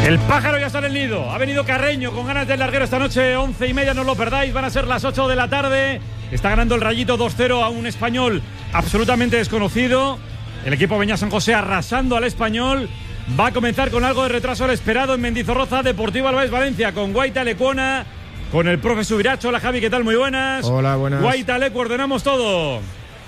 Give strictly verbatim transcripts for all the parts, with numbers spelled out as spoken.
El pájaro ya está en el nido. Ha venido Carreño con ganas del larguero esta noche, once y media, no os lo perdáis. Van a ser las ocho de la tarde. Está ganando el Rayito dos cero a un Español absolutamente desconocido. El equipo Beñat San José arrasando al Español. Va a comenzar con algo de retraso el esperado en Mendizorroza, Deportivo Alavés Valencia, con Guaita Lecuona, con el profe Subiracho. Hola Javi, ¿qué tal? Muy buenas. Hola, buenas. Guaita Lecu, ordenamos todo.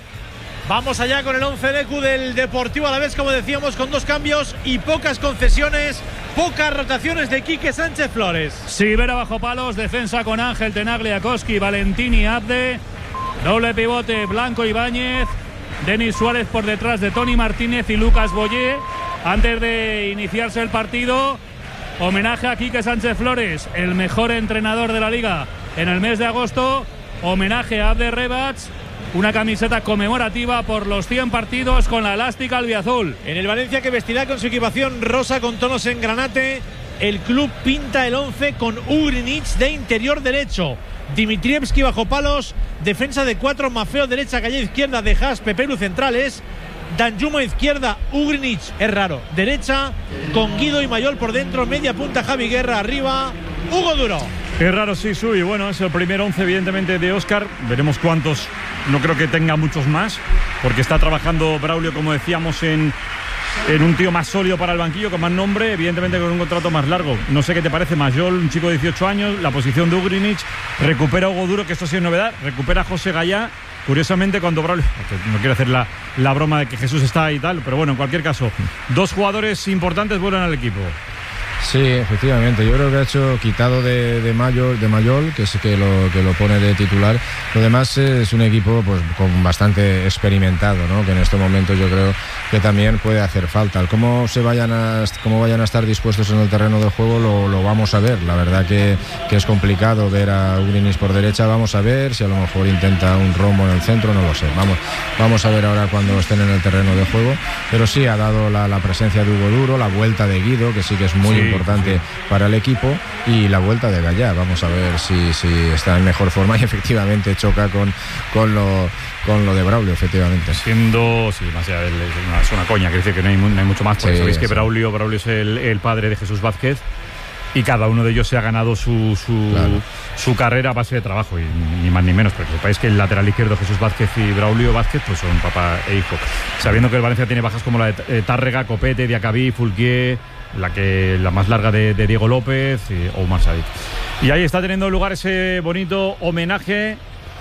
Vamos allá con el once de Lecu del Deportivo Alavés, como decíamos, con dos cambios y pocas concesiones, pocas rotaciones de Quique Sánchez Flores. Sivera bajo palos, defensa con Ángel, Tenaglia-Koski, Valentini, Abde, doble pivote Blanco Ibáñez, Denis Suárez por detrás de Tony Martínez y Lucas Boyé. Antes de iniciarse el partido, homenaje a Quique Sánchez Flores, el mejor entrenador de la liga en el mes de agosto. Homenaje a Abde Rebats, una camiseta conmemorativa por los cien partidos con la elástica albiazul. En el Valencia, que vestirá con su equipación rosa con tonos en granate, el club pinta el once con Ugrinic de interior derecho, Dimitrievski bajo palos, defensa de cuatro, Mafeo derecha, Calle izquierda, de Haas, Pepelu centrales, Danjuma izquierda, Ugrinic, es raro, derecha, con Guido y Mayol por dentro, media punta Javi Guerra arriba, Hugo Duro. Es raro, sí, Sui. Bueno, es el primer once, evidentemente, de Óscar. Veremos cuántos. No creo que tenga muchos más, porque está trabajando Braulio, como decíamos, en, en un tío más sólido para el banquillo, con más nombre, evidentemente con un contrato más largo. No sé qué te parece, Mayol, un chico de dieciocho años, la posición de Ugrinic, recupera a Hugo Duro, que esto sí es novedad, recupera a José Gallá. Curiosamente, cuando Braulio, no quiero hacer la, la broma de que Jesús está y tal, pero bueno, en cualquier caso, dos jugadores importantes vuelven al equipo. Sí, efectivamente, yo creo que ha hecho quitado de, de Mayol, de Mayol, que es que lo, que lo pone de titular. Lo demás es un equipo pues con bastante experimentado, ¿no? Que en estos momentos yo creo que también puede hacer falta. El cómo se vayan a cómo vayan a estar dispuestos en el terreno del juego lo, lo vamos a ver. La verdad que, que es complicado ver a Ugrinic por derecha. Vamos a ver si a lo mejor intenta un rombo en el centro, no lo sé. Vamos, vamos a ver ahora cuando estén en el terreno de juego. Pero sí ha dado la, la presencia de Hugo Duro, la vuelta de Guido, que sí que es muy sí. importante sí. para el equipo, y la vuelta de Gallá. Vamos a ver si, si está en mejor forma y efectivamente choca con, con, lo, con lo de Braulio, efectivamente. Siendo, sí, más allá, es una, es una coña, quiere decir que no hay, no hay mucho más, porque sí, sabéis que sí. Braulio, Braulio es el, el padre de Jesús Vázquez, y cada uno de ellos se ha ganado su, su, claro. su carrera a base de trabajo, y ni más ni menos, porque sepáis que el lateral izquierdo Jesús Vázquez y Braulio Vázquez pues son papá e hijo. Sabiendo que el Valencia tiene bajas como la de Tárrega, Copete, Diacabí, Fulquier, la que la más larga de, de Diego López y Omar Sadik. Y ahí está teniendo lugar ese bonito homenaje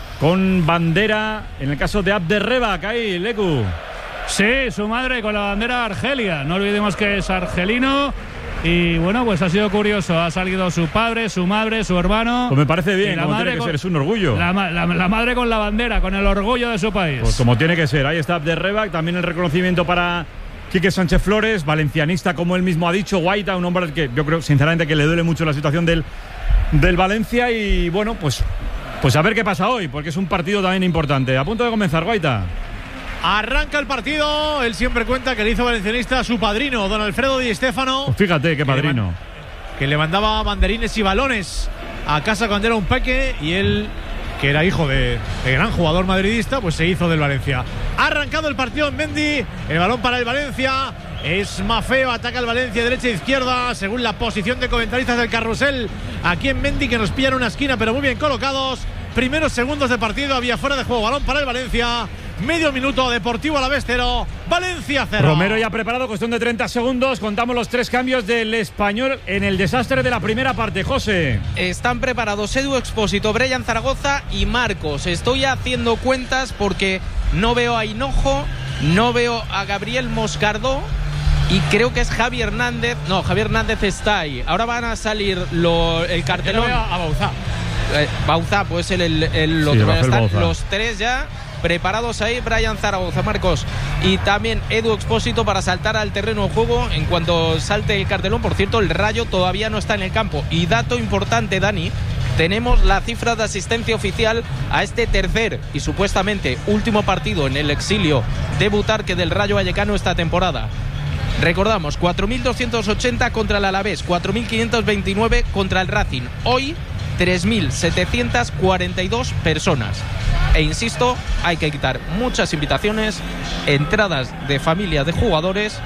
con bandera, en el caso de Abde Rebak, ahí, Lecu. Sí, su madre con la bandera Argelia, no olvidemos que es argelino. Y bueno, pues ha sido curioso, ha salido su padre, su madre, su hermano. Pues me parece bien, como tiene que con, ser, es un orgullo. La, la, la madre con la bandera, con el orgullo de su país. Pues como tiene que ser, ahí está Abde Rebak, también el reconocimiento para Quique Sánchez Flores, valencianista, como él mismo ha dicho, Guaita, un hombre que yo creo sinceramente que le duele mucho la situación del, del Valencia, y bueno, pues, pues a ver qué pasa hoy, porque es un partido también importante. A punto de comenzar, Guaita. Arranca el partido, él siempre cuenta que le hizo valencianista a su padrino, don Alfredo Di Stéfano. Pues fíjate qué padrino. Que le mandaba banderines y balones a casa cuando era un peque, y él, que era hijo de, de gran jugador madridista, pues se hizo del Valencia. Ha arrancado el partido en Mendy, el balón para el Valencia, es Mafeo, ataca el Valencia derecha e izquierda, según la posición de comentaristas del carrusel, aquí en Mendy, que nos pillan una esquina, pero muy bien colocados. Primeros segundos de partido, había fuera de juego, balón para el Valencia. Medio minuto, Deportivo Alavés cero, Valencia cero. Romero ya preparado, cuestión de treinta segundos. Contamos los tres cambios del Español en el desastre de la primera parte. José. Están preparados Edu Expósito, Brian Zaragoza y Marcos. Estoy haciendo cuentas porque no veo a Hinojo, no veo a Gabriel Moscardó, y creo que es Javi Hernández. No, Javi Hernández está ahí. Ahora van a salir lo, el cartelón. Yo no veo a Bauzá. Eh, Bauzá, pues el, el, el otro. Sí, están los tres ya preparados ahí, Brian Zaragoza, Marcos y también Edu Expósito para saltar al terreno de juego en cuanto salte el cartelón. Por cierto, el Rayo todavía no está en el campo. Y dato importante, Dani, tenemos la cifra de asistencia oficial a este tercer y supuestamente último partido en el exilio de Butarque del Rayo Vallecano esta temporada. Recordamos, cuatro mil doscientos ochenta contra el Alavés, cuatro mil quinientos veintinueve contra el Racing. Hoy, tres mil setecientas cuarenta y dos personas. E insisto, hay que quitar muchas invitaciones, entradas de familia de jugadores,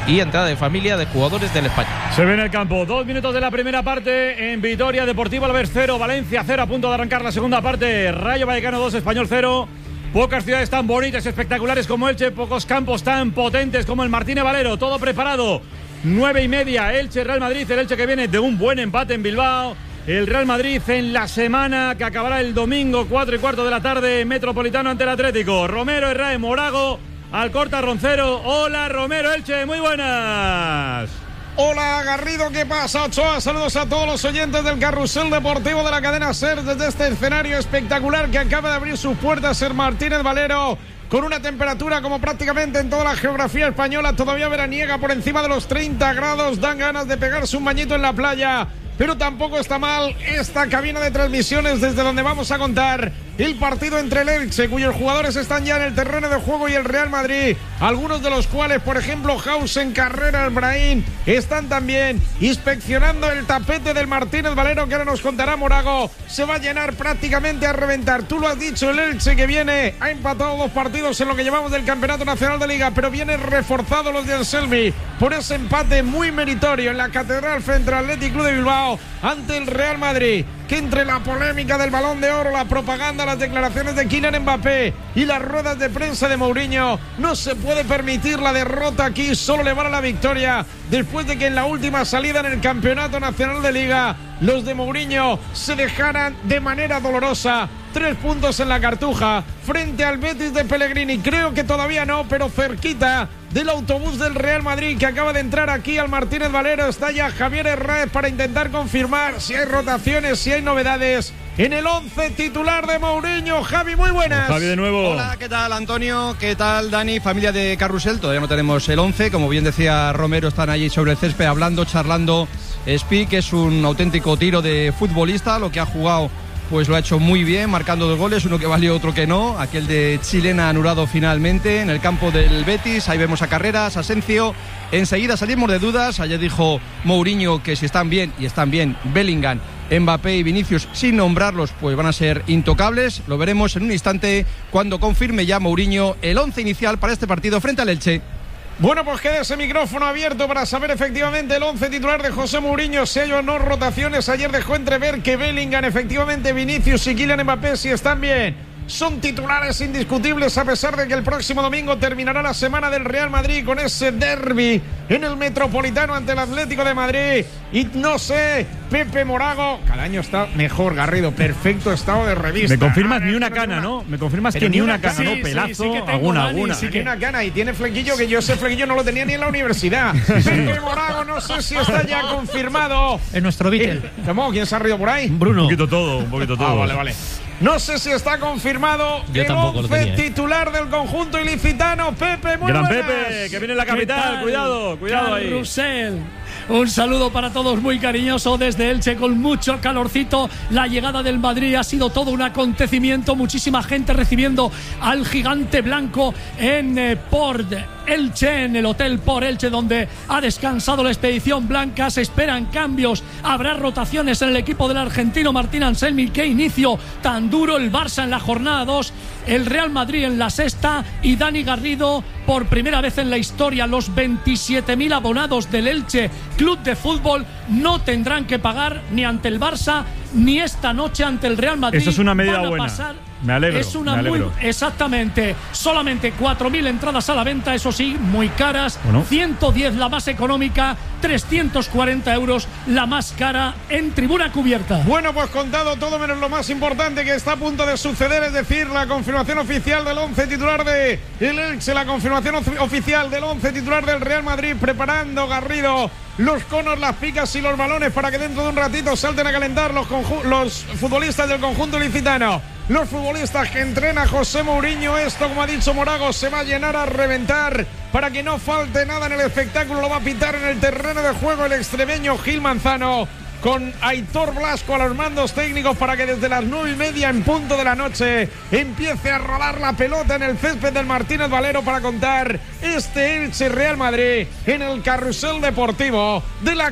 y entrada de familia de jugadores del Español. Se ve en el campo, dos minutos de la primera parte en Vitoria, Deportivo Alavés cero, Valencia cero, a punto de arrancar la segunda parte. Rayo Vallecano dos, Español cero. Pocas ciudades tan bonitas, espectaculares como Elche, pocos campos tan potentes como el Martínez Valero, todo preparado. Nueve y media, Elche, Real Madrid, el Elche que viene de un buen empate en Bilbao. El Real Madrid en la semana que acabará el domingo, cuatro y cuarto de la tarde, Metropolitano ante el Atlético. Romero, Herrera, Morago, Alcorta, Roncero. Hola Romero, Elche, muy buenas. Hola Garrido, ¿qué pasa? Ochoa, saludos a todos los oyentes del carrusel deportivo de la cadena SER desde este escenario espectacular que acaba de abrir sus puertas el Martínez Valero, con una temperatura como prácticamente en toda la geografía española, todavía veraniega por encima de los treinta grados, dan ganas de pegarse un bañito en la playa. Pero tampoco está mal esta cabina de transmisiones desde donde vamos a contar el partido entre el Elche, cuyos jugadores están ya en el terreno de juego, y el Real Madrid, algunos de los cuales, por ejemplo, Hausen, Carrera, Brahim, están también inspeccionando el tapete del Martínez Valero, que ahora nos contará Morago. Se va a llenar prácticamente a reventar. Tú lo has dicho, el Elche que viene, ha empatado dos partidos en lo que llevamos del Campeonato Nacional de Liga, pero viene reforzado los de Anselmi por ese empate muy meritorio en la Catedral frente al Athletic Club de Bilbao ante el Real Madrid, que entre la polémica del Balón de Oro, la propaganda, las declaraciones de Kylian Mbappé y las ruedas de prensa de Mourinho, no se puede permitir la derrota aquí, solo le vale la victoria después de que en la última salida en el Campeonato Nacional de Liga los de Mourinho se dejaran de manera dolorosa. Tres puntos en la Cartuja frente al Betis de Pellegrini. Creo que todavía no, pero cerquita del autobús del Real Madrid que acaba de entrar aquí al Martínez Valero. Está ya Javier Herráez para intentar confirmar si hay rotaciones, si hay novedades en el once titular de Mourinho. Javi, muy buenas. Javi, de nuevo. Hola, ¿qué tal Antonio? ¿Qué tal Dani? Familia de Carrusel, todavía no tenemos el once. Como bien decía Romero, están allí sobre el césped hablando, charlando. Spi, que es un auténtico tiro de futbolista, lo que ha jugado pues lo ha hecho muy bien, marcando dos goles, uno que valió, otro que no. Aquel de Chilena anulado finalmente en el campo del Betis. Ahí vemos a Carreras, a Asencio. Enseguida salimos de dudas. Ayer dijo Mourinho que si están bien, y están bien Bellingham, Mbappé y Vinicius, sin nombrarlos, pues van a ser intocables. Lo veremos en un instante cuando confirme ya Mourinho el once inicial para este partido frente al Elche. Bueno, pues queda ese micrófono abierto para saber efectivamente el once titular de José Mourinho. Si hay o no rotaciones, ayer dejó entrever que Bellingham, efectivamente Vinicius y Kylian Mbappé, si están bien, son titulares indiscutibles, a pesar de que el próximo domingo terminará la semana del Real Madrid con ese derbi en el Metropolitano ante el Atlético de Madrid. Y no sé, Pepe Morago, cada año está mejor, Garrido, perfecto estado de revista. Me confirmas ni una cana, ¿no? Me confirmas que ni una cana, ¿no? Sí, Pelazo, sí, sí que tengo, alguna, Dani, alguna. sí Que una cana y tiene flequillo, que yo ese flequillo no lo tenía ni en la universidad. Pepe Morago, no sé si está ya confirmado. En nuestro Beatle. ¿Cómo? ¿Quién se ha rido por ahí? Bruno. Un poquito todo, un poquito todo. Ah, vale, vale. No sé si está confirmado Yo el once titular del conjunto ilicitano. Pepe, muy Gran buenas. Pepe, que viene en la capital. Cuidado, cuidado ahí. Carrusel. Un saludo para todos muy cariñoso desde Elche, con mucho calorcito. La llegada del Madrid ha sido todo un acontecimiento. Muchísima gente recibiendo al gigante blanco en eh, Port Elche, en el Hotel Port Elche, donde ha descansado la expedición blanca. Se esperan cambios, habrá rotaciones en el equipo del argentino Martín Anselmi. Qué inicio tan duro, el Barça en la jornada dos, el Real Madrid en la sexta, y Dani Garrido, por primera vez en la historia, los veintisiete mil abonados del Elche Club de Fútbol no tendrán que pagar ni ante el Barça ni esta noche ante el Real Madrid. Eso es una medida Van a buena. pasar. Me alegro, Es una me alegro. muy exactamente, solamente cuatro mil entradas a la venta, eso sí, muy caras. Bueno. ciento diez la más económica, trescientos cuarenta euros la más cara en tribuna cubierta. Bueno, pues contado todo menos lo más importante que está a punto de suceder, es decir, la confirmación oficial del once titular de el Elche, la confirmación of- oficial del once titular del Real Madrid, preparando Garrido los conos, las picas y los balones para que dentro de un ratito salten a calentar los, conju- los futbolistas del conjunto ilicitano. Los futbolistas que entrena José Mourinho. Esto, como ha dicho Morago, se va a llenar a reventar para que no falte nada en el espectáculo. Lo va a pitar en el terreno de juego el extremeño Gil Manzano, con Aitor Blasco a los mandos técnicos, para que desde las nueve y media en punto de la noche empiece a rodar la pelota en el césped del Martínez Valero para contar este Elche Real Madrid en el carrusel deportivo de la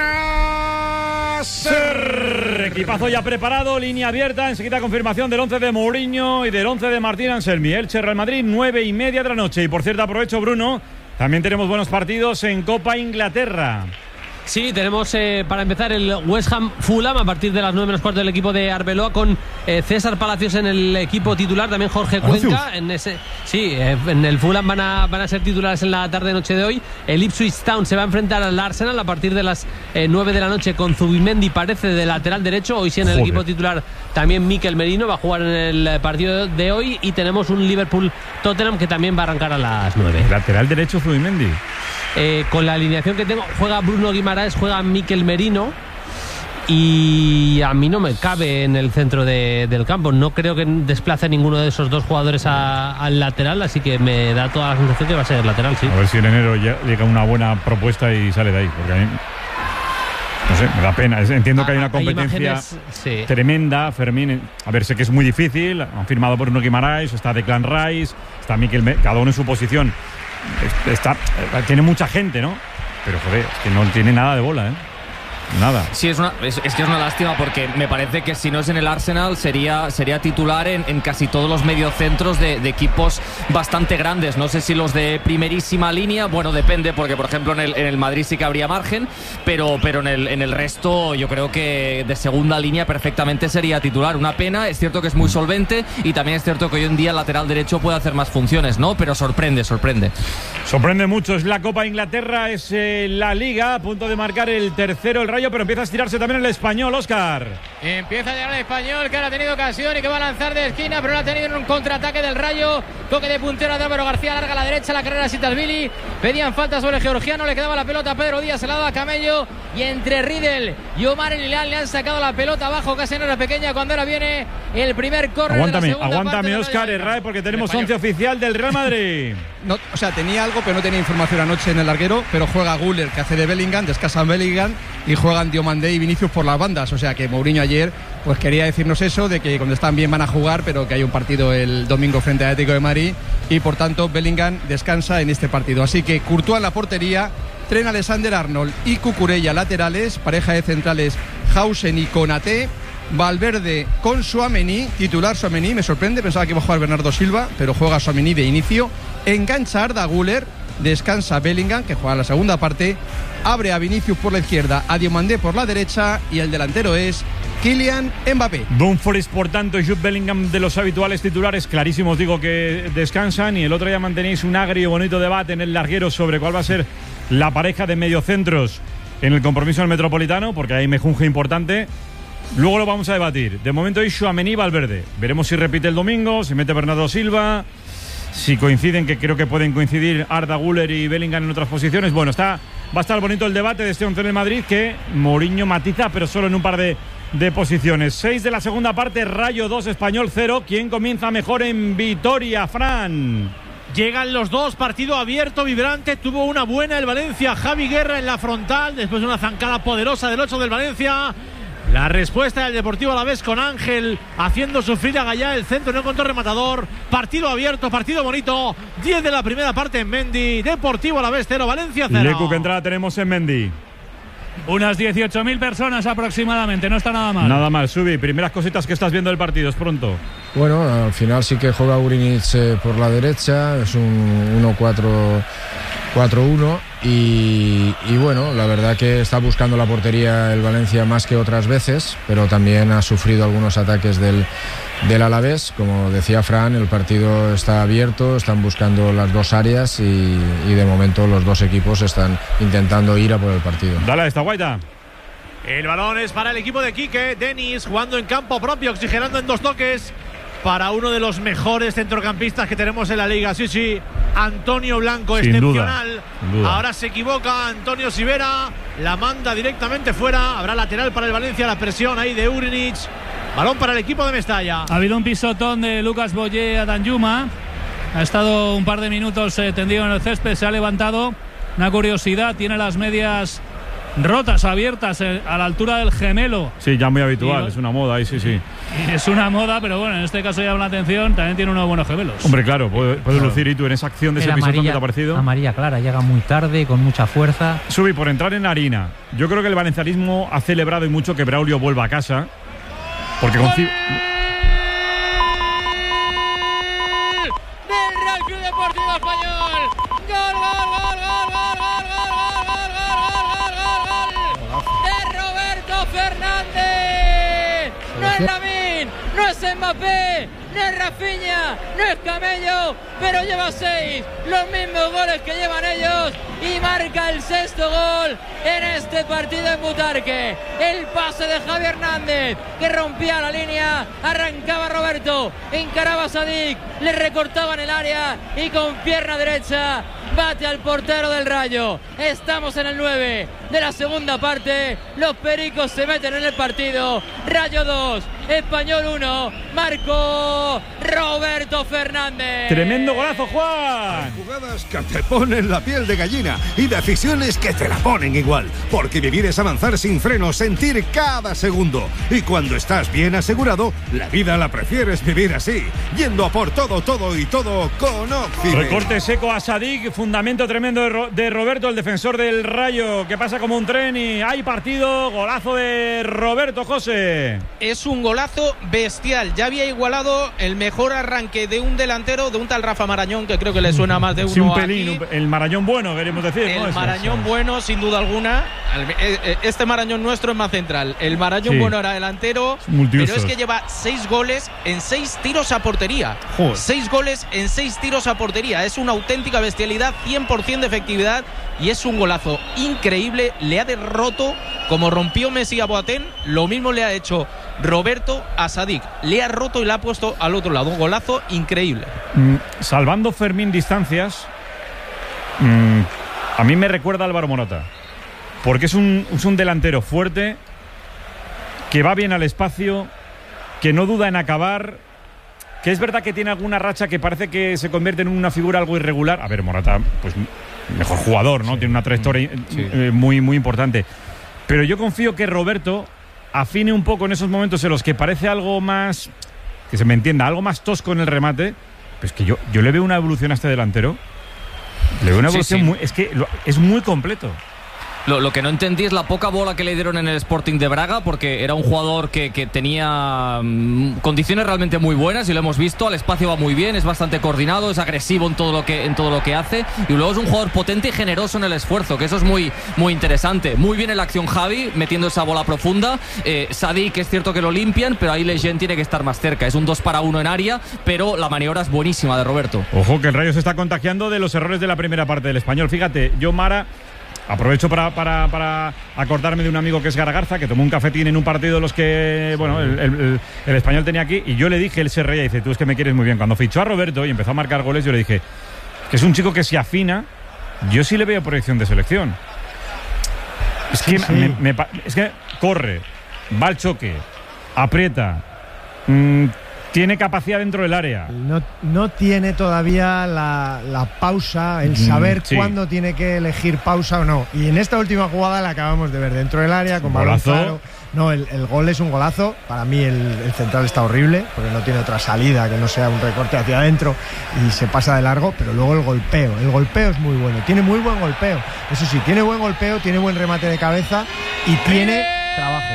cadena SER. Equipazo ya preparado, línea abierta, enseguida confirmación del once de Mourinho y del once de Martín Anselmi. Elche Real Madrid, nueve y media de la noche. Y por cierto, aprovecho, Bruno, También tenemos buenos partidos en Copa Inglaterra. Sí, tenemos eh, para empezar el West Ham Fulham a partir de las nueve menos cuarto del equipo de Arbeloa con eh, César Palacios en el equipo titular, también Jorge Cuenca en ese, sí, eh, en el Fulham van a, van a ser titulares en la tarde noche de hoy. El Ipswich Town se va a enfrentar al Arsenal a partir de las eh, nueve de la noche con Zubimendi, parece, de lateral derecho. Hoy sí en el Joder. equipo titular también Mikel Merino va a jugar en el partido de hoy, y tenemos un Liverpool Tottenham que también va a arrancar a las nueve. Lateral derecho Zubimendi. Eh, con la alineación que tengo, juega Bruno Guimaraes, juega Mikel Merino, y a mí no me cabe en el centro de, del campo. No creo que desplace a ninguno de esos dos jugadores a, al lateral, así que me da toda la sensación que va a ser lateral, sí. A ver si en enero llega una buena propuesta y sale de ahí, porque a mí, no sé, me da pena. Entiendo que hay una competencia hay sí. tremenda, Fermín. A ver, sé que es muy difícil. Han firmado por Bruno Guimaraes, está Declan Rice, está Mikel Merino, cada uno en su posición. Está, tiene mucha gente, ¿no? Pero joder, es que no tiene nada de bola, ¿eh? Nada. Sí, es, una, es, es que es una lástima, porque me parece que si no es en el Arsenal sería, sería titular en, en casi todos los mediocentros de, de equipos bastante grandes. No sé si los de primerísima línea, bueno, depende, porque por ejemplo en el, en el Madrid sí que habría margen, pero, pero en, el, en el resto yo creo que de segunda línea perfectamente sería titular. Una pena, es cierto que es muy solvente, y también es cierto que hoy en día el lateral derecho puede hacer más funciones, ¿no? Pero sorprende, sorprende. Sorprende mucho. Es la Copa Inglaterra, es eh, la Liga, a punto de marcar el tercero el Rayo, pero empieza a estirarse también el Español, Óscar. Empieza a llegar el Español, que ahora ha tenido ocasión y que va a lanzar de esquina, pero no ha tenido en un contraataque del Rayo. Toque de puntero de Álvaro García, larga a la derecha, la carrera de Sitasvili. Pedían falta sobre el georgiano, le quedaba la pelota a Pedro Díaz, se la daba a Camello, y entre Riedel y Omar Elilán le han sacado la pelota abajo, casi en hora pequeña, cuando ahora viene el primer córner. Aguántame, de la segunda aguántame, Óscar Herrera, porque tenemos once oficial del Real Madrid. No, o sea, tenía algo, pero no tenía información anoche en el larguero, pero juega Güler, que hace de Bellingham, descansa Bellingham, y juegan Diomandé y Vinicius por las bandas. O sea que Mourinho ayer pues quería decirnos eso, de que cuando están bien van a jugar, pero que hay un partido el domingo frente al Atlético de Madrid, y por tanto Bellingham descansa en este partido. Así que Courtois en la portería, Trent Alexander-Arnold y Cucurella laterales, pareja de centrales Hausen y Konaté, Valverde con Tchouaméni, titular Tchouaméni, me sorprende, pensaba que iba a jugar Bernardo Silva, pero juega Tchouaméni de inicio, engancha Arda Güler, descansa Bellingham, que juega la segunda parte, abre a Vinicius por la izquierda, a Diomandé por la derecha, y el delantero es Kylian Mbappé. Dumfries, por tanto, y Jude Bellingham, de los habituales titulares, clarísimos, digo, que descansan, y el otro día mantenéis un agrio y bonito debate en el larguero sobre cuál va a ser la pareja de mediocentros en el compromiso del Metropolitano, porque hay mejunje importante. Luego lo vamos a debatir. De momento es Tchouaméni y Valverde. Veremos si repite el domingo, si mete Bernardo Silva, si coinciden, que creo que pueden coincidir Arda Güler y Bellingham en otras posiciones. Bueno, está, va a estar bonito el debate de este once en el Madrid, que Mourinho matiza, pero solo en un par de, de posiciones. seis de la segunda parte, Rayo dos, Español cero. ¿Quién comienza mejor en Vitoria, Fran? Llegan los dos, partido abierto, vibrante. Tuvo una buena el Valencia, Javi Guerra en la frontal, después de una zancada poderosa del ocho del Valencia. La respuesta del Deportivo Alavés con Ángel haciendo sufrir a Gallá, el centro no encontró rematador. Partido abierto, partido bonito. diez de la primera parte en Mendy. Deportivo Alavés cero, Valencia cero. Lecu, ¿qué entrada tenemos en Mendy? Unas dieciocho mil personas aproximadamente, no está nada mal. Nada mal. Subi, primeras cositas que estás viendo del partido, es pronto. Bueno, al final sí que juega Urinic eh, por la derecha, es un uno cuatro uno. Y, y bueno, la verdad que está buscando la portería el Valencia más que otras veces, pero también ha sufrido algunos ataques del, del Alavés. Como decía Fran, el partido está abierto, están buscando las dos áreas y, y de momento los dos equipos están intentando ir a por el partido. Dale, esta guaita. El balón es para el equipo de Quique. Denis jugando en campo propio, oxigenando en dos toques. Para uno de los mejores centrocampistas que tenemos en la liga. Sí, sí, Antonio Blanco, sin excepcional. Duda, sin duda. Ahora se equivoca Antonio Sivera, la manda directamente fuera. Habrá lateral para el Valencia, la presión ahí de Urinic. Balón para el equipo de Mestalla. Ha habido un pisotón de Lucas Boyé a Danjuma. Ha estado un par de minutos eh, tendido en el césped, se ha levantado. Una curiosidad, tiene las medias rotas, abiertas, eh, a la altura del gemelo. Sí, ya muy habitual, y, es una moda ahí, sí, sí. Es una moda, pero bueno, en este caso llama la atención, también tiene unos buenos gemelos. Hombre, claro, puede, puede claro. lucir, y tú en esa acción de ese pisotón que te ha parecido. Amarilla clara, llega muy tarde, con mucha fuerza. Subi, por entrar en la harina, yo creo que el valencianismo ha celebrado y mucho que Braulio vuelva a casa, porque con del Real Club Deportivo Español, gol, gol, gol, gol, gol, gol, gol, gol, gol, gol de Roberto Fernández. No es Lamine, no es Mbappé, no es Rafinha, no es Camello, pero lleva seis, los mismos goles que llevan ellos, y marca el sexto gol en este partido en Butarque. El pase de Javi Hernández, que rompía la línea, arrancaba Roberto, encaraba a Sadik, le recortaban el área y con pierna derecha bate al portero del Rayo. Estamos en el nueve de la segunda parte, los pericos se meten en el partido. Rayo dos, Español uno, marcó Roberto Fernández. Tremendo golazo, Juan. Jugadas que te ponen la piel de gallina y decisiones que te la ponen igual, porque vivir es avanzar sin freno, sentir cada segundo, y cuando estás bien asegurado, la vida la prefieres vivir así, yendo a por todo, todo y todo con Oxibet. Recorte seco a Sadik, fundamento tremendo de, Ro- de Roberto, el defensor del Rayo, que pasa como un tren y hay partido. Golazo de Roberto, José. Es un golazo bestial. Ya había igualado el mejor arranque de un delantero, de un tal Rafa Marañón, que creo que le suena más de uno. Sí, un pelín, aquí. Un, el Marañón bueno, queremos decir. El ¿no? Marañón Eso. bueno, sin duda alguna. Este Marañón nuestro es más central. El Marañón Sí. bueno era delantero, pero es que lleva seis goles en seis tiros a portería. Joder. Seis goles en seis tiros a portería. Es una auténtica bestialidad, cien por ciento de efectividad, y es un golazo increíble. Le ha derroto, como rompió Messi a Boateng, lo mismo le ha hecho Roberto a Sadik. Le ha roto y le ha puesto al otro lado. Un golazo increíble. Mm, salvando Fermín distancias, mm, a mí me recuerda a Álvaro Morata, porque es un, es un delantero fuerte, que va bien al espacio, que no duda en acabar, que es verdad que tiene alguna racha que parece que se convierte en una figura algo irregular. A ver, Morata, pues mejor jugador, ¿no? Sí. Tiene una trayectoria sí. eh, muy, muy importante. Pero yo confío que Roberto afine un poco en esos momentos en los que parece algo más, que se me entienda, algo más tosco en el remate. Pues que yo, yo le veo una evolución a este delantero. Le veo una evolución sí, sí. muy... Es que lo, es muy completo. Lo, lo que no entendí es la poca bola que le dieron en el Sporting de Braga, porque era un jugador que, que tenía mmm, condiciones realmente muy buenas, y lo hemos visto. Al espacio va muy bien, es bastante coordinado, es agresivo en todo lo que, en todo lo que hace, y luego es un jugador potente y generoso en el esfuerzo, que eso es muy, muy interesante. Muy bien en la acción Javi, metiendo esa bola profunda. eh, Sadik, es cierto que lo limpian, pero ahí Lejeune tiene que estar más cerca. Es un dos para uno en área, pero la maniobra es buenísima de Roberto. Ojo que el Rayo se está contagiando de los errores de la primera parte del Español. Fíjate, yo, Mara, aprovecho para, para, para acordarme de un amigo que es Garagarza, que tomó un cafetín en un partido de los que, bueno, el, el, el Español tenía aquí, y yo le dije, él se reía y dice, tú es que me quieres muy bien. Cuando fichó a Roberto y empezó a marcar goles, yo le dije, que es un chico que se afina, yo sí le veo proyección de selección. Es, sí, que, sí. Me, me, es que corre, va al choque, aprieta, mmm, tiene capacidad dentro del área. No, no tiene todavía la, la pausa, el saber mm, sí. cuándo tiene que elegir pausa o no. Y en esta última jugada la acabamos de ver dentro del área, con balón claro. No, el, el gol es un golazo. Para mí el, el central está horrible, porque no tiene otra salida que no sea un recorte hacia adentro y se pasa de largo. Pero luego el golpeo, el golpeo es muy bueno. Tiene muy buen golpeo. Eso sí, tiene buen golpeo, tiene buen remate de cabeza y tiene trabajo.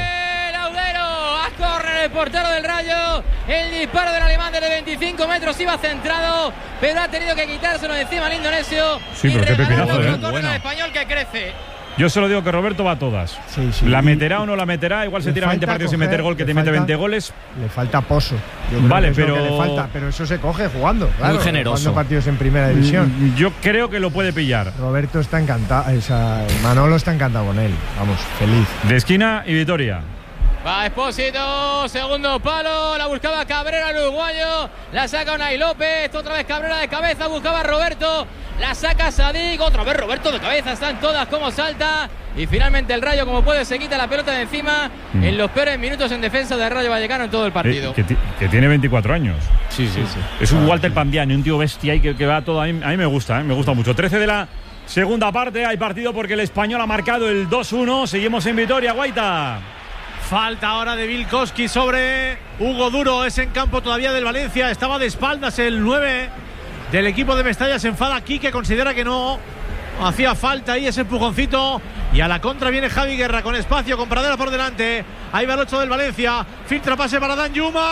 El portero del Rayo, el disparo del alemán desde veinticinco metros iba centrado, pero ha tenido que quitárselo de encima al indonesio. Sí, pero qué pepinazo, ¿eh? Bueno. El español que crece. Yo solo digo que Roberto va a todas. Sí, sí. ¿La meterá o no la meterá? Igual se tira veinte partidos sin meter gol, que te mete veinte goles. Le falta pozo. Yo creo vale, que es pero. Lo que le falta, pero eso se coge jugando. Claro, muy generoso. Jugando partidos en primera división. Yo creo que lo puede pillar. Roberto está encantado. O sea, Manolo está encantado con él. Vamos, feliz. De esquina y Vitoria. Va Expósito, segundo palo, la buscaba Cabrera, el uruguayo, la saca Unai López, otra vez Cabrera de cabeza, buscaba Roberto, la saca Sadik, otra vez Roberto de cabeza, están todas como salta, y finalmente el Rayo, como puede, se quita la pelota de encima mm. en los peores minutos en defensa del Rayo Vallecano en todo el partido. Eh, que, que tiene veinticuatro años. Sí, sí, sí. Es un Walter Pandiani, un tío bestia y que, que va todo, a mí, a mí me gusta, ¿eh? Me gusta mucho. trece de la segunda parte, hay partido porque el Español ha marcado el dos uno, seguimos en Vitoria, Guaita. Falta ahora de Vilkoski sobre Hugo Duro. Es en campo todavía del Valencia. Estaba de espaldas el nueve del equipo de Mestalla. Se enfada aquí, que considera que no hacía falta ahí ese empujoncito. Y a la contra viene Javi Guerra con espacio, con Pradera por delante. Ahí va el ocho del Valencia. Filtra pase para Dan Yuma.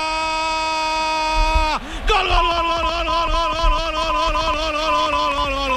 ¡Gol, gol, gol, gol, gol, gol, gol, gol, gol, gol, gol, gol, gol, gol, gol!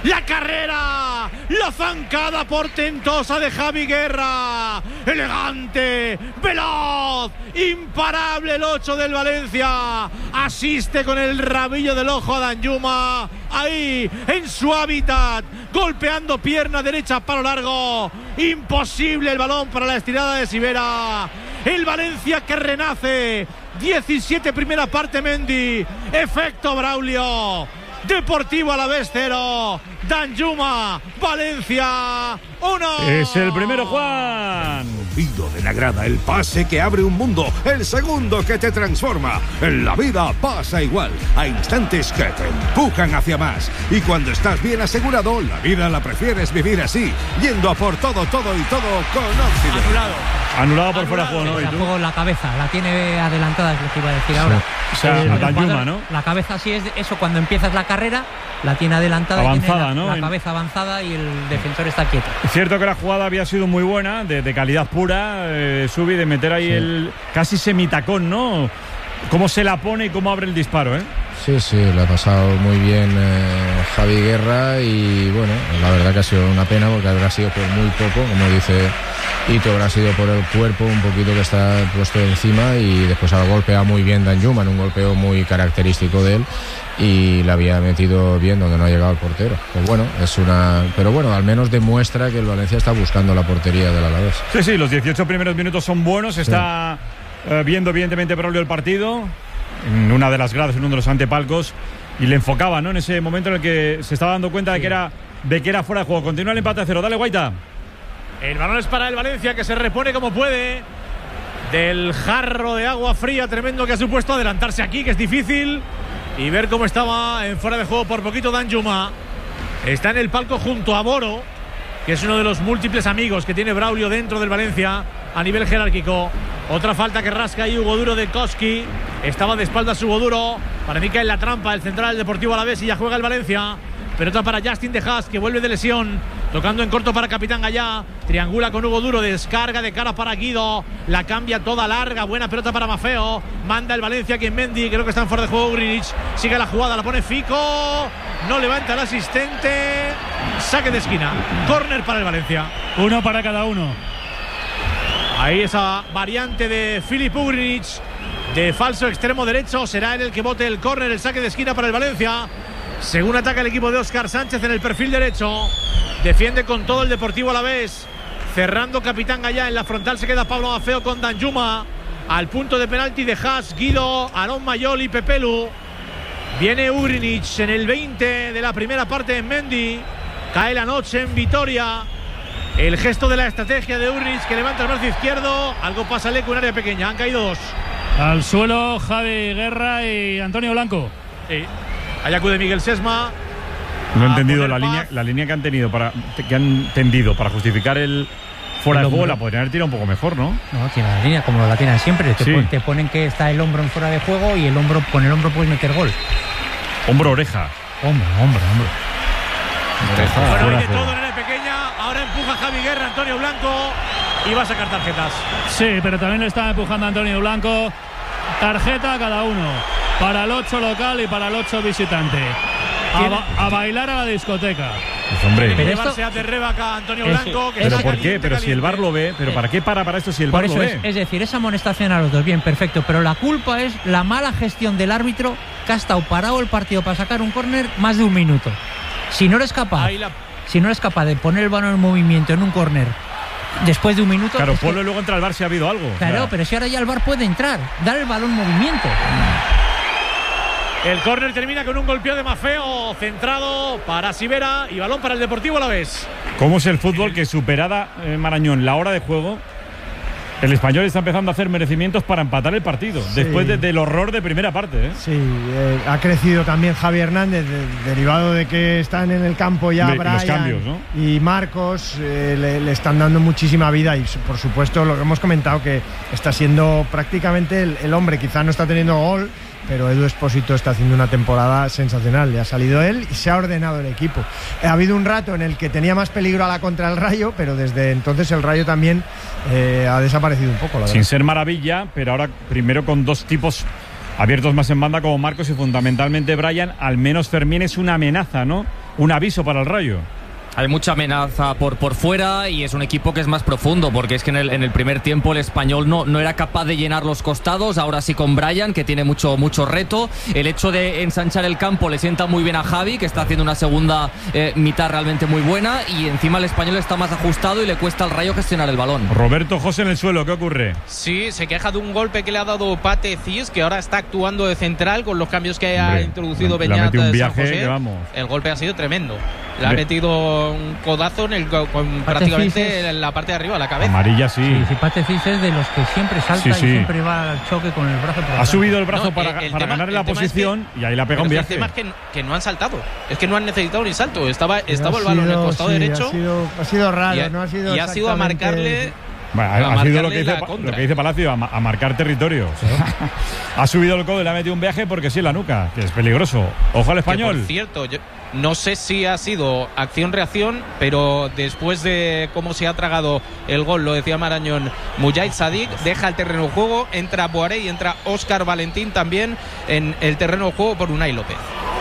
La carrera, la zancada portentosa de Javi Guerra. Elegante, veloz, imparable el ocho del Valencia. Asiste con el rabillo del ojo a Danjuma. Ahí, en su hábitat, golpeando pierna derecha para lo largo. Imposible el balón para la estirada de Sivera. El Valencia que renace. diecisiete primera parte Mendy. Efecto Braulio. Deportivo Alavés cero. Danjuma, Valencia uno. Es el primero, Juan. Olvido de la grada, el pase que abre un mundo, el segundo que te transforma. En la vida pasa igual. Hay instantes que te empujan hacia más. Y cuando estás bien asegurado, la vida la prefieres vivir así, yendo a por todo, todo y todo con Occident. Anulado. Anulado por fuera de juego, ¿no? ¿Y tú? La cabeza, la tiene adelantada, es lo que iba a decir ahora. O sea, el, a el Danjuma, cuadro, ¿no? La cabeza sí es de eso, cuando empiezas la carrera, la tiene adelantada. Avanzada, y tiene la, ¿no? la cabeza avanzada y el defensor está quieto. Es cierto que la jugada había sido muy buena, de, de calidad pura, eh, Subi, de meter ahí sí. el casi semitacón, ¿no? Cómo se la pone y cómo abre el disparo, ¿eh? Sí, sí, le ha pasado muy bien eh, Javi Guerra y bueno, la verdad que ha sido una pena porque habrá sido por muy poco, como dice Ito, habrá sido por el cuerpo un poquito que está puesto encima y después ha golpeado muy bien Danjuma, un golpeo muy característico de él y la había metido bien donde no ha llegado el portero. Pues bueno, es una, pero bueno, al menos demuestra que el Valencia está buscando la portería del Alavés. Sí, sí, los dieciocho primeros minutos son buenos, está sí. eh, viendo evidentemente Braulio el partido en una de las gradas, en uno de los antepalcos, y le enfocaba, ¿no? En ese momento en el que se estaba dando cuenta sí. de que era de que era fuera de juego. Continúa el empate a cero. Dale, Guaita. El balón es para el Valencia, que se repone como puede del jarro de agua fría tremendo que ha supuesto adelantarse aquí, que es difícil, y ver cómo estaba en fuera de juego por poquito Danjuma. Está en el palco junto a Boro, que es uno de los múltiples amigos que tiene Braulio dentro del Valencia a nivel jerárquico. Otra falta que rasca ahí Hugo Duro de Koski. Estaba de espaldas Hugo Duro. Para mí cae en la trampa el central del Deportivo Alavés y ya juega el Valencia. Pelota para Justin De Haas, que vuelve de lesión. Tocando en corto para Capitán Gallá. Triangula con Hugo Duro. Descarga de cara para Guido. La cambia toda larga. Buena pelota para Mafeo. Manda el Valencia que en Mendy. Creo que está en fuera de juego Ugrinic. Sigue la jugada. La pone Fico. No levanta el asistente. Saque de esquina. Córner para el Valencia. Uno para cada uno. Ahí esa variante de Filip Ugrinic de falso extremo derecho. Será en el que bote el córner, el saque de esquina para el Valencia. Según ataca el equipo de Óscar Sánchez en el perfil derecho. Defiende con todo el Deportivo Alavés. Cerrando Capitán Gallá. En la frontal se queda Pablo Mafeo con Danjuma. Al punto de penalti de Haas, Guido, Aarón Mayol y Pepelu. Viene Ugrinic en el veinte de la primera parte en Mendy. Cae la noche en Vitoria. El gesto de la estrategia de Ugrinic, que levanta el brazo izquierdo. Algo pasa al eco en área pequeña. Han caído dos. Al suelo Javi Guerra y Antonio Blanco. Sí. Ahí acude Miguel Sesma. No he entendido la línea, la línea que han tenido para que han tendido para justificar el fuera de juego. La podrían haber tirado un poco mejor, ¿no? No, tiene la línea como la tienen siempre. Te, sí. pon, te ponen que está el hombro en fuera de juego y el hombro, con el hombro puedes meter gol. Hombro oreja. Hombro, hombro, hombro. Oreja. Bueno, hay de todo en área pequeña. Ahora empuja Javi Guerra, Antonio Blanco, y va a sacar tarjetas. Sí, pero también le está empujando Antonio Blanco. Tarjeta cada uno. Para el ocho local y para el ocho visitante. A, ba a bailar a la discoteca. Pues hombre, pero llevarse a Terreba acá Antonio Blanco. Que pero está ¿por caliente, qué? Pero caliente. si el V A R lo ve, pero ¿para qué para para esto si el V A R Por lo eso ve? Es, es decir, esa amonestación a los dos, bien, perfecto, pero la culpa es la mala gestión del árbitro, que ha estado parado el partido para sacar un córner más de un minuto. Si no eres capaz, la... si no eres capaz de poner el balón en movimiento en un córner después de un minuto. Claro, ponlo y luego entra al V A R si ha habido algo. Claro, claro, pero si ahora ya el V A R puede entrar, dar el balón en movimiento. El córner termina con un golpeo de Mafeo centrado para Sivera y balón para el Deportivo Alavés. ¿Cómo es el fútbol que superada eh, Marañón la hora de juego? El Español está empezando a hacer merecimientos para empatar el partido, sí. después de, del horror de primera parte. ¿eh? Sí, eh, ha crecido también Javi Hernández, de, derivado de que están en el campo ya de, Brian los cambios, ¿no? Y Marcos, eh, le, le están dando muchísima vida y por supuesto lo que hemos comentado, que está siendo prácticamente el, el hombre, quizá no está teniendo gol, pero Edu Expósito está haciendo una temporada sensacional. Le ha salido él y se ha ordenado el equipo. Ha habido un rato en el que tenía más peligro a la contra el Rayo, pero desde entonces el Rayo también eh, ha desaparecido un poco, la Sin verdad. ser maravilla, pero ahora primero con dos tipos abiertos más en banda como Marcos y fundamentalmente Brian. Al menos Fermín es una amenaza, ¿no? un aviso para el Rayo. Hay mucha amenaza por, por fuera y es un equipo que es más profundo, porque es que en el, en el primer tiempo el Español no, no era capaz de llenar los costados. Ahora sí con Brian, que tiene mucho, mucho reto. El hecho de ensanchar el campo le sienta muy bien a Javi, que está haciendo una segunda eh, mitad realmente muy buena, y encima el Español está más ajustado y le cuesta al Rayo gestionar el balón. Roberto José en el suelo, ¿qué ocurre? Sí, se queja de un golpe que le ha dado Pate Cis, que ahora está actuando de central con los cambios que ha Hombre, introducido le ha Beñat metido un de viaje, San José. que vamos. El golpe ha sido tremendo. Le ha Be- metido un codazo en el, con prácticamente en la parte de arriba, la cabeza. Amarilla, sí. Sí, sí, Pate Cis es de los que siempre salta Sí, sí. y siempre va al choque con el brazo por Ha delante. subido el brazo No, para, el- el para tema- ganar el la tema es posición que- y ahí le ha pegado un Pero es viaje. que el tema es que, que no han saltado. Es que no han necesitado ni salto. Estaba, Pero estaba ha el balón en el sido- costado sí, derecho. Ha sido, ha sido raro, y ha, no ha sido y ha sido a exactamente- marcarle. Bueno, ha, a ha sido lo marcarle que, dice, la Pa- contra. lo que dice Palacio, a, ma- a marcar territorio. Ha subido el codo y le ha metido un viaje porque sí en la nuca, que es peligroso. Ojo al Que, Español. por cierto, yo no sé si ha sido acción-reacción, pero después de cómo se ha tragado el gol, lo decía Marañón, Mujahid Sadik deja el terreno de juego, entra Boaré y entra Óscar Valentín también en el terreno de juego por Unai López.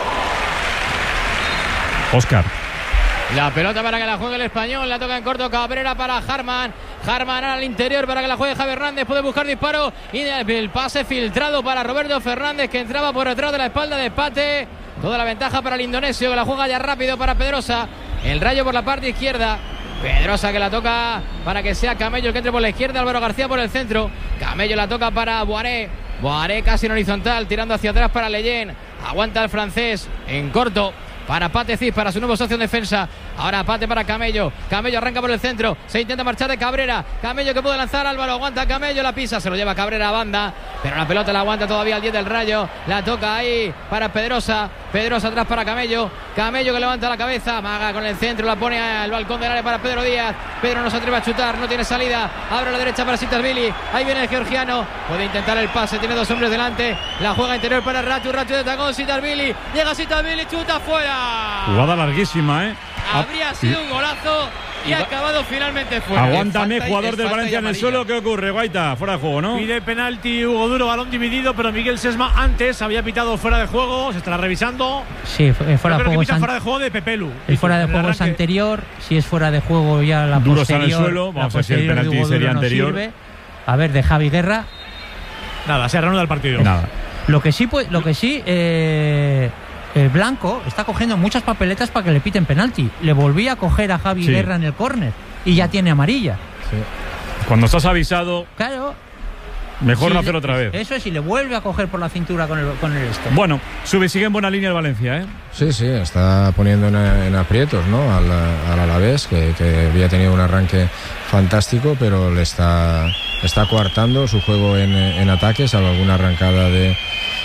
Óscar. La pelota para que la juegue el Español, la toca en corto Cabrera para Harman. Harman al interior para que la juegue Javi Hernández, puede buscar disparo y el pase filtrado para Roberto Fernández, que entraba por detrás de la espalda de Pate. Toda la ventaja para el indonesio, que la juega ya rápido para Pedrosa. El Rayo por la parte izquierda. Pedrosa que la toca para que sea Camello el que entre por la izquierda, Álvaro García por el centro. Camello la toca para Boaré. Boaré casi en horizontal, tirando hacia atrás para Leyen. Aguanta el francés en corto para Pate Cis, para su nuevo socio en defensa. Ahora Pate para Camello. Camello arranca por el centro. Se intenta marchar de Cabrera. Camello que puede lanzar. Álvaro aguanta Camello. La pisa. Se lo lleva Cabrera a banda. Pero la pelota la aguanta todavía el diez del Rayo. La toca ahí para Pedrosa. Pedrosa atrás para Camello. Camello que levanta la cabeza. Maga con el centro. La pone al balcón del área para Pedro Díaz. Pedro no se atreve a chutar. No tiene salida. Abre a la derecha para Sitasvili. Ahí viene el georgiano. Puede intentar el pase. Tiene dos hombres delante. La juega interior para Ratu. Ratu de tacón. Sitasvili. Llega Sitasvili. Chuta fuera. Jugada larguísima, ¿eh? Habría sido un golazo y ha acabado finalmente fuera. Aguántame, falta y- jugador es del falta Valencia y en el amarilla. suelo. ¿Qué ocurre, Guaita? Fuera de juego, ¿no? Pide penalti Hugo Duro, balón dividido, pero Miguel Sesma antes había pitado fuera de juego, se estará revisando. Sí, fu- eh, fuera Yo de creo que juego. pita es fuera an- de juego de Pepelu. El fuera de En el juego es arranque. anterior. Si es fuera de juego ya la Duro está en posterior. el suelo. la Vamos a ver si el posterior de penalti Hugo Duro sería no anterior. sirve. A ver, de Javi Guerra. Nada, se reanuda el partido. Nada. Lo que sí, pues, lo que sí, eh, el Blanco está cogiendo muchas papeletas para que le piten penalti. Le volví a coger a Javi Sí. Guerra en el córner y ya tiene amarilla. Cuando estás avisado, Claro. mejor Sí, no hacer le- otra vez. Eso sí, le vuelve a coger por la cintura con el, con el esto. Bueno, sube, sigue en buena línea el Valencia, ¿eh? Sí, sí, está poniendo en, en aprietos, ¿no? Al, al Alavés, que, que había tenido un arranque fantástico, pero le está, está coartando su juego en, en ataque, salvo alguna arrancada de,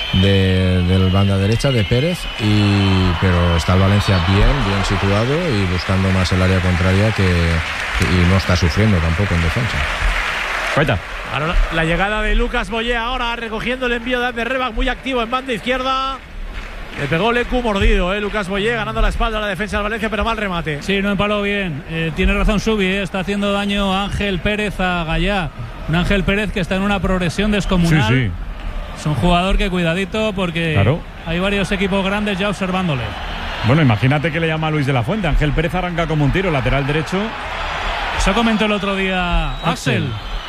de, del banda derecha de Pérez, y, pero está el Valencia bien, bien situado y buscando más el área contraria que, que- y no está sufriendo tampoco en defensa. Guaita. Ahora la, la llegada de Lucas Boyé ahora recogiendo el envío de Rebach, muy activo en banda izquierda. Le pegó Lecu mordido, eh, Lucas Boyé, ganando la espalda a la defensa del Valencia, pero mal remate. Sí, no empaló bien. Eh, tiene razón Subi, eh, está haciendo daño a Ángel Pérez a Gallá. Un Ángel Pérez que está en una progresión descomunal. Sí, sí. Es un jugador que cuidadito porque Claro. hay varios equipos grandes ya observándole. Bueno, imagínate que le llama a Luis de la Fuente. Ángel Pérez arranca como un tiro, lateral derecho. Eso comentó el otro día Axel,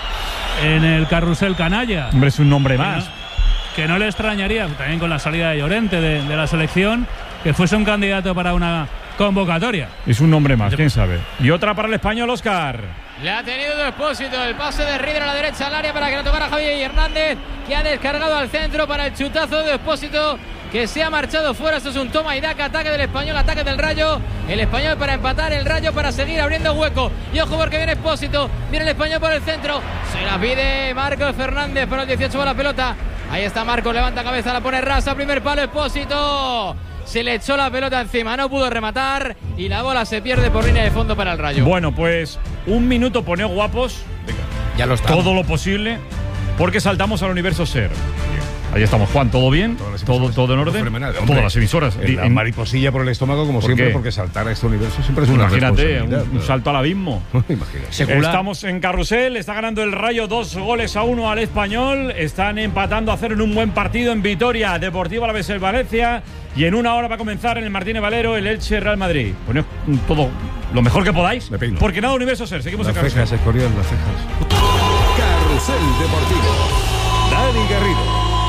en el carrusel canalla. Hombre, es un nombre Que más. no, que no le extrañaría, también con la salida de Llorente de, de la selección, que fuese un candidato para una convocatoria. Es un nombre más, quién sabe. Y otra para el español, Óscar. Le ha tenido de Expósito el pase de Rieder a la derecha al área para que lo tocara Javier Hernández, que ha descargado al centro para el chutazo de Expósito, que se ha marchado fuera. Esto es un toma y daca, ataque del Español, ataque del Rayo. El Español para empatar, el Rayo para seguir abriendo hueco. Y ojo porque viene Expósito, viene el Español por el centro. Se la pide Marcos Fernández, pero el dieciocho va la pelota. Ahí está Marcos, levanta cabeza, la pone rasa, primer palo Expósito. Se le echó la pelota encima, no pudo rematar y la bola se pierde por línea de fondo para el Rayo. Bueno, pues un minuto pone guapos. Ya lo está. Todo lo posible, porque saltamos al universo Ser. Ahí estamos, Juan, ¿todo bien? ¿Todo, todo en orden? Fenomenal. Todas Hombre, las emisoras. La mariposilla por el estómago, como ¿Por siempre, qué? porque saltar a este universo siempre es una Imagínate, responsabilidad. un, un salto al abismo. Imagínate. Estamos en Carrusel, está ganando el Rayo dos goles a uno al Español. Están empatando a cero en un buen partido en Vitoria, Deportivo Alavés el Valencia. Y en una hora va a comenzar en el Martínez Valero el Elche Real Madrid. Poned todo lo mejor que podáis, porque nada universo ser. Seguimos Las en Carrusel. cejas, Escorial, las cejas. Carrusel Deportivo. Dani Garrido.